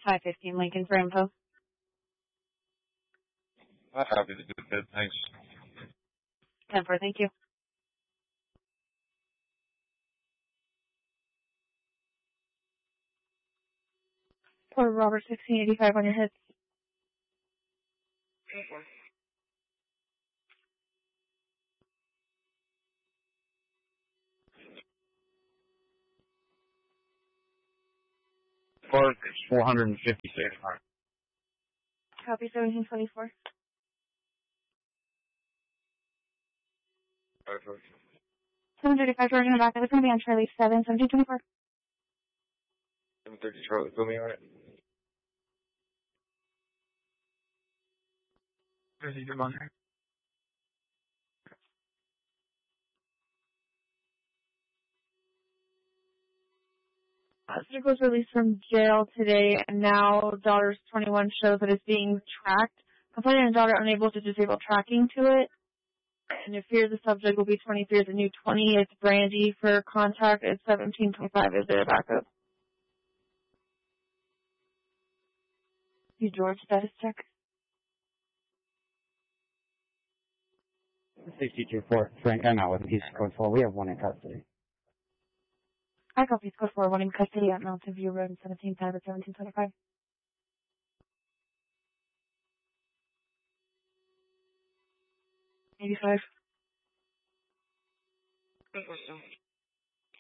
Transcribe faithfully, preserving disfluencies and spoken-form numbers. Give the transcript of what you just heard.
five fifteen Lincoln for info. I'm happy to do it. Thanks. ten four, thank you. Poor Robert, sixteen eighty-five on your hits. Okay. Park, four hundred fifty-six. Copy, seventeen twenty-four. seven thirty-five, we're going to back up. It's going to be on Charlie seven, seventeen twenty-four. seven thirty Charlie, fill me on it. Where's he doing there? Oscar was released from jail today, and now daughter's twenty-one shows that it's being tracked. Complainant and daughter unable to disable tracking to it. And it fears the subject will be twenty-three. It's a new twenty. It's Brandy for contact. It's seventeen twenty-five. Is there a backup? You George status check. sixty-two four. Frank, I'm out with him. He's code four. We have one in custody. I copy code four. One in custody at Mountain View Road, seventeen five at seventeen twenty-five. eighty-five. Eight or so.